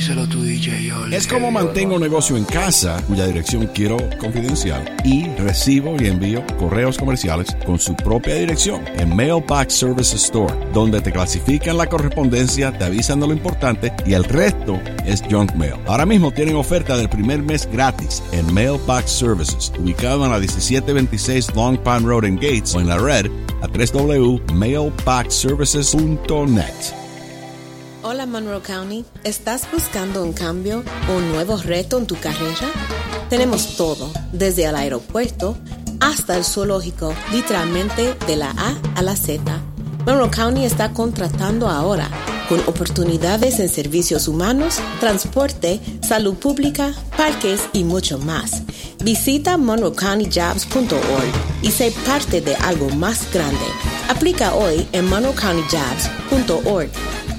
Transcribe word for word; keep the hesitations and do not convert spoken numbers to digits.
Díselo tú, D J. Oli. Es como mantengo un negocio en casa, cuya dirección quiero confidencial, y recibo y envío correos comerciales con su propia dirección en Mailbox Services Store, donde te clasifican la correspondencia, te avisan de lo importante y el resto es junk mail. Ahora mismo tienen oferta del primer mes gratis en Mailbox Services, ubicado en la diecisiete veintiséis Long Pond Road en Gates o en la red a doble u doble u doble u punto mailbox services punto net. Hola Monroe County, ¿estás buscando un cambio o un nuevo reto en tu carrera? Tenemos todo, desde el aeropuerto hasta el zoológico, literalmente de la A a la Z. Monroe County está contratando ahora, con oportunidades en servicios humanos, transporte, salud pública, parques y mucho más. Visita monroe county jobs punto org y sé parte de algo más grande. Aplica hoy en monroe county jobs punto org.